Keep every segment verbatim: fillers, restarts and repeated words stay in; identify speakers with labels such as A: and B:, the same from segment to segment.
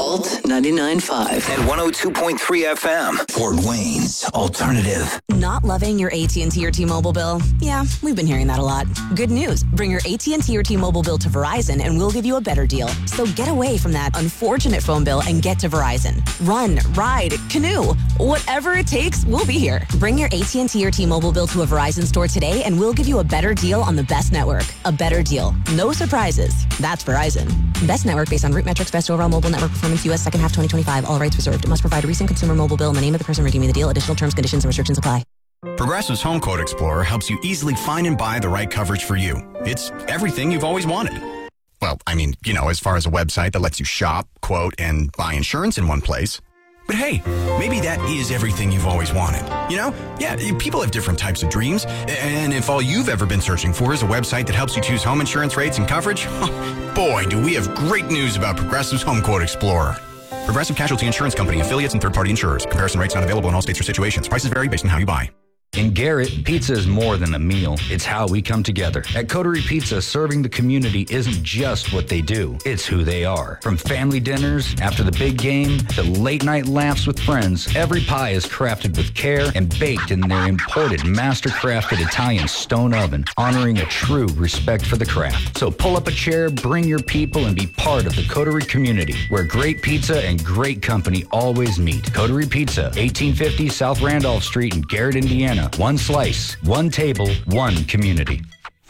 A: Volt ninety-nine point five.
B: And one oh two point three F M. Fort Wayne's Alternative.
C: Not loving your A T and T or T-Mobile bill? Yeah, we've been hearing that a lot. Good news. Bring your A T and T or T-Mobile bill to Verizon and we'll give you a better deal. So get away from that unfortunate phone bill and get to Verizon. Run, ride, canoe. Whatever it takes, we'll be here. Bring your A T and T or T-Mobile bill to a Verizon store today and we'll give you a better deal on the best network. A better deal. No surprises. That's Verizon. Best network based on root metrics, best overall mobile network performance, U S second half twenty twenty-five. All rights reserved. It must provide a recent consumer mobile bill in the name of the person redeeming the deal. Additional terms, conditions, and restrictions apply.
D: Progressive's Home Quote Explorer helps you easily find and buy the right coverage for you. It's everything you've always wanted. Well, I mean, you know, as far as a website that lets you shop, quote, and buy insurance in one place. But hey, maybe that is everything you've always wanted. You know? Yeah, people have different types of dreams. And if all you've ever been searching for is a website that helps you choose home insurance rates and coverage, boy, do we have great news about Progressive's Home Quote Explorer. Progressive Casualty Insurance Company, affiliates, and third-party insurers. Comparison rates not available in all states or situations. Prices vary based on how you buy.
E: In Garrett, pizza is more than a meal. It's how we come together. At Coterie Pizza, serving the community isn't just what they do. It's who they are. From family dinners after the big game to late-night laughs with friends, every pie is crafted with care and baked in their imported, master-crafted Italian stone oven, honoring a true respect for the craft. So pull up a chair, bring your people, and be part of the Coterie community, where great pizza and great company always meet. Coterie Pizza, eighteen fifty South Randolph Street in Garrett, Indiana. One slice, one table, one community.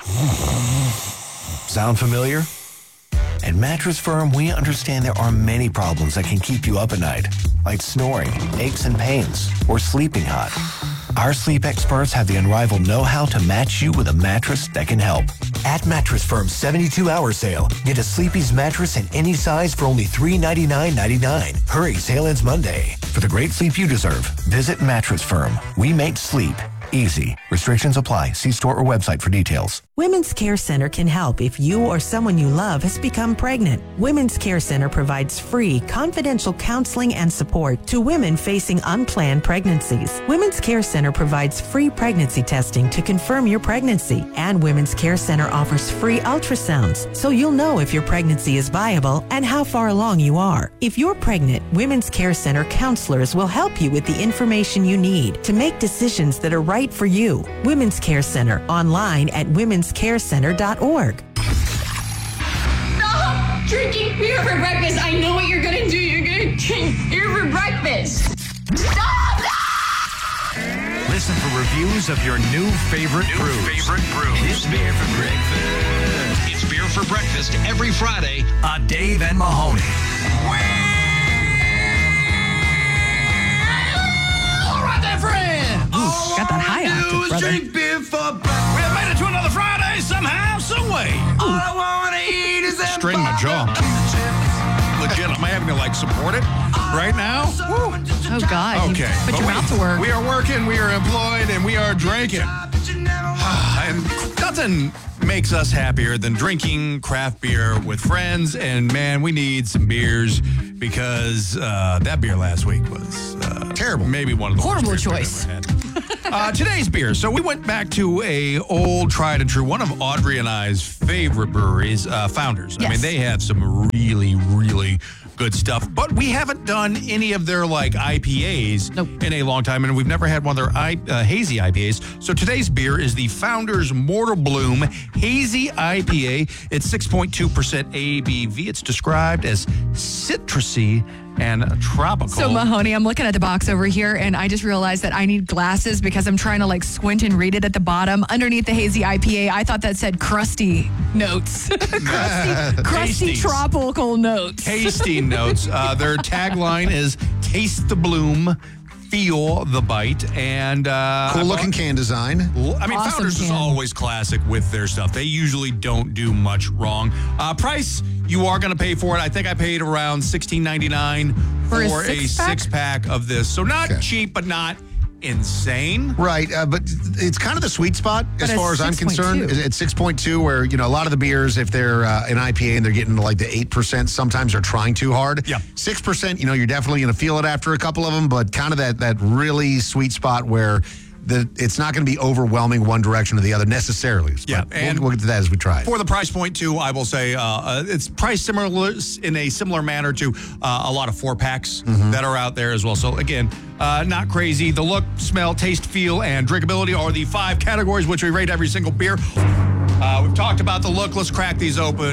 F: Sound familiar? At Mattress Firm, we understand there are many problems that can keep you up at night, like snoring, aches and pains, or sleeping hot. Our sleep experts have the unrivaled know-how to match you with a mattress that can help. At Mattress Firm's seventy-two hour sale, get a Sleepy's mattress in any size for only three hundred ninety-nine dollars and ninety-nine cents. Hurry, sale ends Monday. For the great sleep you deserve, visit Mattress Firm. We make sleep easy. Restrictions apply. See store or website for details.
G: Women's Care Center can help if you or someone you love has become pregnant. Women's Care Center provides free, confidential counseling and support to women facing unplanned pregnancies. Women's Care Center provides free pregnancy testing to confirm your pregnancy, and Women's Care Center offers free ultrasounds, so you'll know if your pregnancy is viable and how far along you are. If you're pregnant, Women's Care Center counselors will help you with the information you need to make decisions that are right for you. Women's Care Center, online at womens care center dot org.
H: Stop drinking beer for breakfast. I know what you're gonna do. You're gonna drink beer for breakfast. Stop!
I: Listen for reviews of your new favorite
J: new
I: brews.
J: favorite brews.
I: It's beer for breakfast.
J: It's beer for breakfast every Friday
I: on Dave and Mahoney.
K: All right, there, friend.
L: Ooh, got that high octave, brother.
K: Drink beer for breakfast. We have made it to another Friday somehow, some way. All I want to eat is that
M: strain my jaw. Legit, am I having to like support it right now? Woo.
L: Oh God!
M: Okay,
L: Put your
M: we,
L: mouth to work.
M: We are working, we are employed, and we are drinking. And nothing makes us happier than drinking craft beer with friends. And man, we need some beers because uh, that beer last week was uh, terrible. Maybe one of the
L: horrible
M: worst
L: choice.
M: I've ever had. uh, today's beer. So we went back to a old tried and true, one of Audrey and I's favorite breweries, uh, Founders.
L: Yes.
M: I mean, they have some really, really good stuff, but we haven't done any of their like I P As
L: nope.
M: in a long time, and we've never had one of their I, uh, hazy I P As. So today's beer is the Founders Mortal Bloom Hazy I P A. It's six point two percent A B V. It's described as citrusy and tropical.
L: So Mahoney, I'm looking at the box over here, and I just realized that I need glasses because I'm trying to like squint and read it at the bottom. Underneath the hazy I P A, I thought that said crusty notes. crusty, crusty tropical notes.
M: Tasty notes. Uh, their tagline is "Taste the bloom, feel the bite," and uh,
N: cool looking can design.
M: I mean,
L: Awesome
M: Founders
L: can.
M: is always classic with their stuff. They usually don't do much wrong. Uh, price, you are going to pay for it. I think I paid around sixteen ninety-nine for,
L: For a
M: a
L: six-pack?
M: six pack of this. So not
N: Okay.
M: cheap, but not insane.
N: Right, uh, but it's kind of the sweet spot
L: But
N: as
L: it's
N: far as I'm
L: six point two.
N: concerned. It's six point two, where, you know, a lot of the beers, if they're uh, an I P A and they're getting to like the eight percent, sometimes they're trying too hard.
M: Yeah.
N: six percent, you know, you're definitely going to feel it after a couple of them, but kind of that, that really sweet spot where the it's not going to be overwhelming one direction or the other necessarily.
M: Yeah,
N: But
M: and
N: we'll, we'll get to that as we try.
M: For the price point, too, I will say uh, uh, it's priced similar in a similar manner to uh, a lot of four-packs
N: Mm-hmm.
M: that are out there as well. So, again, uh, not crazy. The look, smell, taste, feel, and drinkability are the five categories which we rate every single beer. Uh, we've talked about the look. Let's crack these open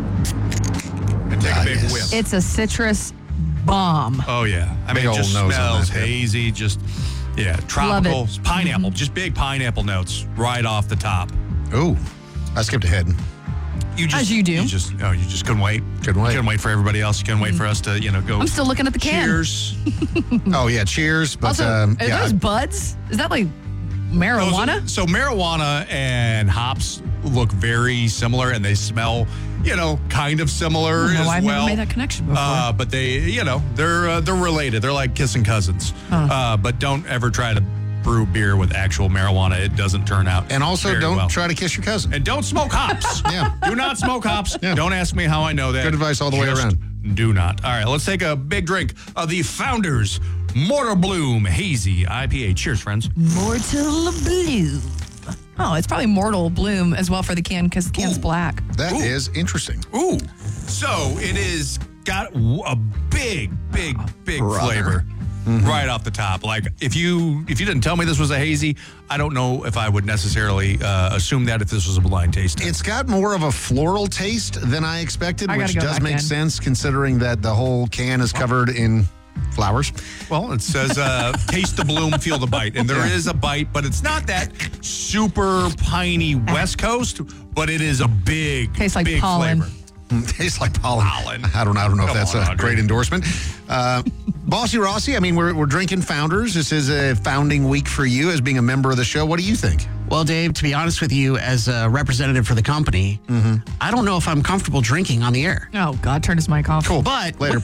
M: and take
N: Ah,
M: a big
N: yes.
M: whiff.
L: It's a citrus bomb.
M: Oh, yeah. I
N: Big
M: mean, it
N: old
M: just
N: nose on
M: smells
N: that, yeah.
M: hazy, just, yeah, tropical.
L: Love it.
M: Pineapple, just big pineapple notes right off the top.
N: Ooh, I skipped ahead.
M: You just,
L: As you do.
M: You just, oh, you just couldn't wait.
N: Couldn't wait.
M: Couldn't wait for everybody else. You couldn't wait for us to, you know, go.
L: I'm still looking at the can.
M: Cheers.
N: Oh, yeah, cheers. But
L: Also,
N: um,
L: are
N: yeah,
L: those buds? Is that like marijuana?
M: Those- so marijuana and hops look very similar, and they smell, you know, kind of similar
L: I don't know
M: as
L: why I've
M: well.
L: never made that connection before.
M: Uh, but they, you know, they're uh, they're related. They're like kissing cousins.
L: Huh.
M: Uh, but don't ever try to brew beer with actual marijuana. It doesn't turn out.
N: and also
M: very
N: don't
M: well.
N: try to kiss your cousin.
M: And don't smoke hops.
N: Yeah.
M: Do not smoke hops.
N: Yeah.
M: Don't ask me how I know that.
N: Good advice all the way
M: Just
N: around.
M: Do not. All right, let's take a big drink of the Founders Mortal Bloom Hazy I P A. Cheers, friends.
L: Mortal Bloom. Oh, it's probably Mortal Bloom as well for the can because the can's
M: Ooh.
L: black.
N: That is
M: Ooh.
N: interesting.
M: Ooh. So it is got a big, big, big
N: Brother.
M: flavor right off the top. Like if you if you didn't tell me this was a hazy, I don't know if I would necessarily uh, assume that if this was a blind taste.
N: It's got more of a floral taste than I expected,
L: I gotta
N: which
L: go
N: does
L: back
N: make
L: in.
N: sense considering that the whole can is covered in flowers.
M: Well, it says uh, taste the bloom, feel the bite. And there is a bite, but it's not that super piney West Coast, but it is a big,
L: Tastes like
M: big
L: pollen.
M: flavor.
N: Tastes like pollen.
M: Pollen.
N: I don't know. I don't know if
M: Come
N: that's
M: on,
N: a
M: Audrey.
N: great endorsement. Uh, Bossy Rossi, I mean, we're, we're drinking Founders. This is a founding week for you as being a member of the show. What do you think?
A: Well, Dave, to be honest with you, as a representative for the company, I don't know if I'm comfortable drinking on the air.
L: Oh, God, turn his mic off.
N: Cool.
A: But
N: Later.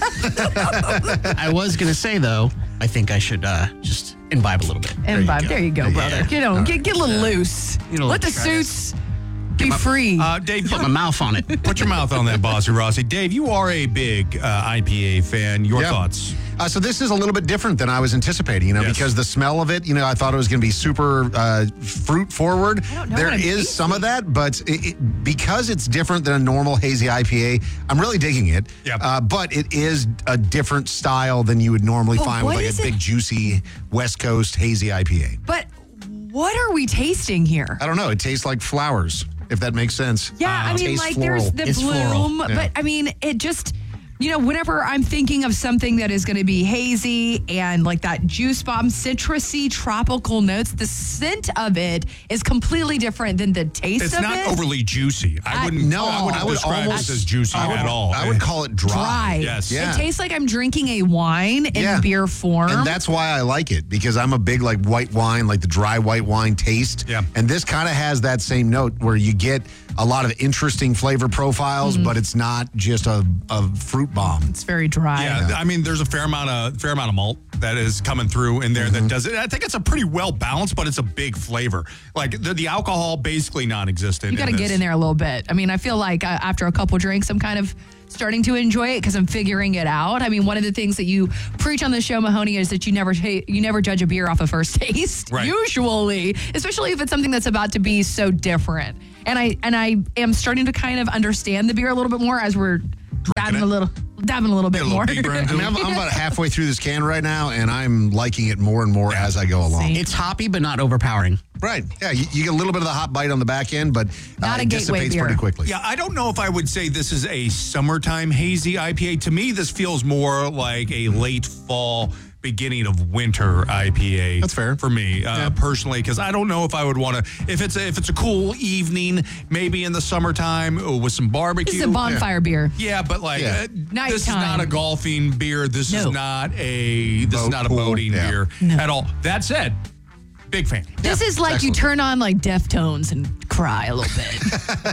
A: I was going to say, though, I think I should uh, just imbibe a little bit.
L: Imbibe. There you go,
A: Yeah.
L: brother. Get on. Get, get a little loose.
A: You know,
L: Let the
A: try to-
L: suits be free.
M: Uh, Dave,
A: Put my mouth on it.
M: put your mouth on that, Bossy Rossi. Dave, you are a big uh, I P A fan. Your
N: Yeah.
M: thoughts?
N: Uh, so this is a little bit different than I was anticipating, you know,
M: Yes.
N: because the smell of it, you know, I thought it was going to be super uh, fruit forward.
L: I don't know
N: There
L: what I'm
N: is
L: tasting.
N: some of that, but it, it, because it's different than a normal hazy I P A, I'm really digging it.
M: Yeah.
N: Uh, but it is a different style than you would normally
L: But
N: find with
L: what
N: like
L: is
N: a
L: it-
N: big, juicy West Coast hazy I P A.
L: But what are we tasting here?
N: I don't know. It tastes like flowers, if that makes sense.
L: Yeah,
N: Uh,
L: I mean,
N: tastes
L: like
N: floral.
L: there's the
A: It's floral.
L: bloom,
N: Yeah.
L: but I mean, it just, you know, whenever I'm thinking of something that is going to be hazy and like that juice bomb, citrusy, tropical notes, the scent of it is completely different than the taste
M: It's
L: of
M: not
L: it.
M: overly juicy. I
L: I-
M: wouldn't.
N: No,
M: I wouldn't
N: I would
M: describe
N: almost-
M: this as juicy
N: I would-
M: at all.
N: I would call it dry.
L: Dry.
M: Yes.
N: Yeah.
L: It tastes like I'm drinking a wine in
N: Yeah.
L: beer form.
N: And that's why I like it, because I'm a big like white wine, like the dry white wine taste.
M: Yeah.
N: And this kind of has that same note where you get a lot of interesting flavor profiles,
L: Mm-hmm.
N: but it's not just a, a fruit bomb.
L: It's very dry.
M: Yeah, I mean, there's a fair amount of fair amount of malt that is coming through in there
N: Mm-hmm.
M: that does it. I think it's a pretty well balanced, but it's a big flavor. Like the, the alcohol basically non-existent.
L: You got to
M: in
L: get
M: this.
L: in there a little bit. I mean, I feel like uh, after a couple drinks, I'm kind of starting to enjoy it because I'm figuring it out. I mean, one of the things that you preach on the show, Mahoney, is that you never ta- you never judge a beer off a first taste.
M: Right.
L: Usually, especially if it's something that's about to be so different. And I and I am starting to kind of understand the beer a little bit more as we're dabbing
N: it.
L: a little dabbing a little bit
M: Get a little
L: more.
M: deeper into
N: I mean, I'm, I'm about halfway through this can right now, and I'm liking it more and more as I go along.
L: See?
A: It's hoppy, but not overpowering.
N: Right. Yeah, you, you get a little bit of the hot bite on the back end, but uh,
L: Not a
N: it
L: gateway
N: dissipates
L: beer.
N: pretty quickly.
M: Yeah, I don't know if I would say this is a summertime hazy I P A. To me, this feels more like a late fall, beginning of winter I P A.
N: That's fair.
M: for me uh, personally, because I don't know if I would want to. If it's a, if it's a cool evening, maybe in the summertime uh, with some barbecue.
L: This is a bonfire beer.
M: Yeah, but like
N: Yeah.
M: uh, this is
L: Nighttime.
M: not a golfing beer. This is
L: No.
M: not a this is
N: Boat
M: not a
N: pool.
M: boating
N: Yeah.
M: beer at all. That said, big fan.
L: This is like
N: excellent.
L: you turn on like Deftones and cry a little bit.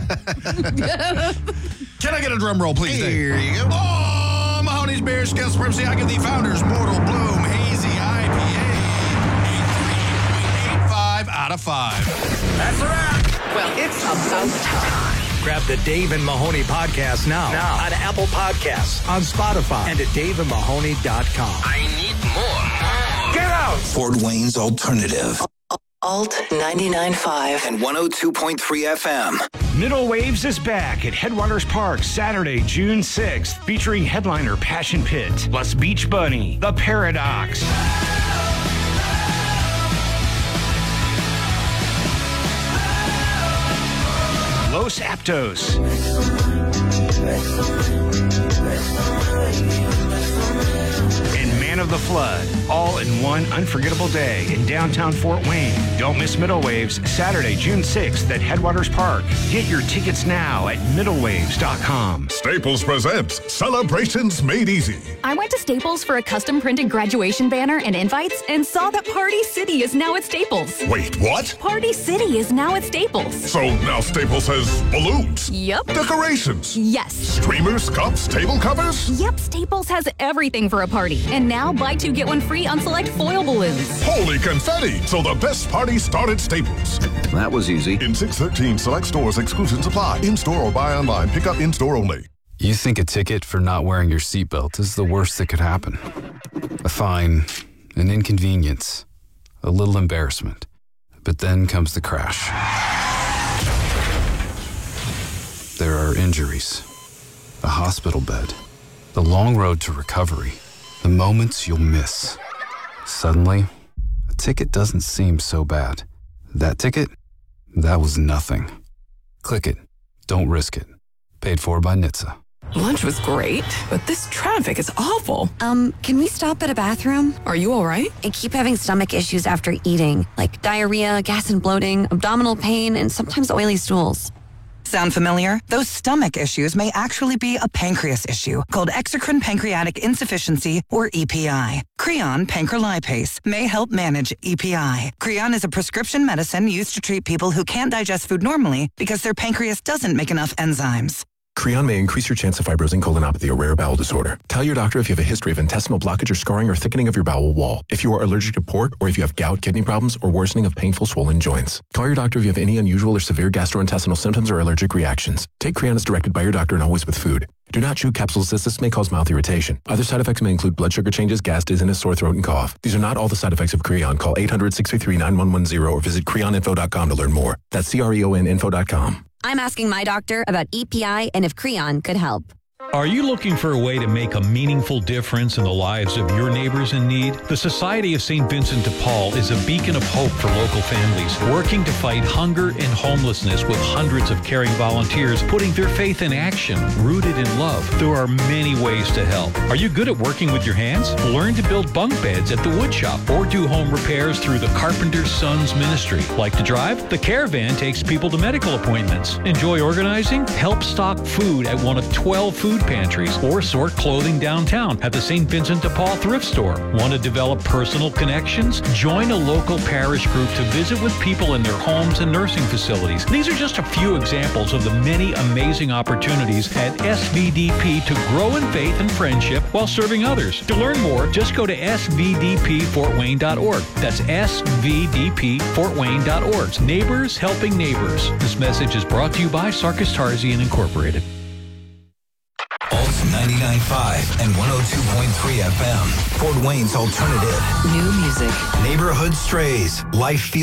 M: Can I get a drum roll, please? Dave?
N: Here you go.
M: Oh, Mahoney's Beer Scale Supremacy. I give the Founders Mortal Bloom Hazy I P A a three point eight five out of five.
B: That's a wrap. Well, it's about time. Grab the Dave and Mahoney podcast now, now on Apple Podcasts, on Spotify, and at dave and mahoney dot com. I need more. Get out! Fort Wayne's Alternative.
O: Alt ninety-nine point five
B: and one oh two point three F M.
I: Middle Waves is back at Headwaters Park Saturday, June sixth, featuring headliner Passion Pit, plus Beach Bunny, The Paradox, Los Aptos, and Man of the Flood, all in one unforgettable day in downtown Fort Wayne. Don't miss Middle Waves, Saturday, June sixth at Headwaters Park. Get your tickets now at middle waves dot com.
P: Staples presents Celebrations Made Easy.
Q: I went to Staples for a custom printed graduation banner and invites and saw that Party City is now at Staples.
P: Wait, what?
Q: Party City is now at Staples.
P: So now Staples has balloons?
Q: Yep.
P: Decorations?
Q: Yes.
P: Streamers, cups, table covers?
Q: Yep, Staples has everything for a party. And now buy two, get one free on select foil balloons.
P: Holy confetti! So the best party started at Staples.
R: That was easy.
P: In six thirteen select stores, exclusions apply. In-store or buy online. Pick up in-store only.
S: You think a ticket for not wearing your seatbelt is the worst that could happen. A fine, an inconvenience, a little embarrassment. But then comes the crash. There are injuries, a hospital bed, the long road to recovery, the moments you'll miss. Suddenly, a ticket doesn't seem so bad. That ticket? That was nothing. Click it. Don't risk it. Paid for by N H T S A.
T: Lunch was great, but this traffic is awful.
U: Um, can we stop at a bathroom?
T: Are you all right?
U: I keep having stomach issues after eating, like diarrhea, gas and bloating, abdominal pain, and sometimes oily stools.
V: Sound familiar? Those stomach issues may actually be a pancreas issue called exocrine pancreatic insufficiency, or E P I. Creon pancrelipase may help manage E P I. Creon is a prescription medicine used to treat people who can't digest food normally because their pancreas doesn't make enough enzymes.
W: Creon may increase your chance of fibrosing colonopathy, or rare bowel disorder. Tell your doctor if you have a history of intestinal blockage or scarring or thickening of your bowel wall, if you are allergic to pork, or if you have gout, kidney problems, or worsening of painful swollen joints. Call your doctor if you have any unusual or severe gastrointestinal symptoms or allergic reactions. Take Creon as directed by your doctor and always with food. Do not chew capsules as this may cause mouth irritation. Other side effects may include blood sugar changes, gas, dizziness, sore throat, and cough. These are not all the side effects of Creon. Call eight hundred, six three three, nine one one zero or visit creon info dot com to learn more. That's C R E O N info dot com.
U: I'm asking my doctor about E P I and if Creon could help.
X: Are you looking for a way to make a meaningful difference in the lives of your neighbors in need? The Society of Saint Vincent de Paul is a beacon of hope for local families, working to fight hunger and homelessness with hundreds of caring volunteers putting their faith in action, rooted in love. There are many ways to help. Are you good at working with your hands? Learn to build bunk beds at the wood shop or do home repairs through the Carpenter's Sons Ministry. Like to drive? The Caravan takes people to medical appointments. Enjoy organizing? Help stock food at one of twelve food pantries or sort clothing downtown at the Saint Vincent de Paul thrift store. Want to develop personal connections? Join a local parish group to visit with people in their homes and nursing facilities. These are just a few examples of the many amazing opportunities at S V D P to grow in faith and friendship while serving others. To learn more, just go to S V D P fort wayne dot org. That's S V D P fort wayne dot org. Neighbors helping neighbors. This message is brought to you by Sarkis Tarzian Incorporated.
B: Alt ninety-nine point five and one oh two point three F M. Fort Wayne's alternative.
O: New music.
B: Neighborhood Strays. Life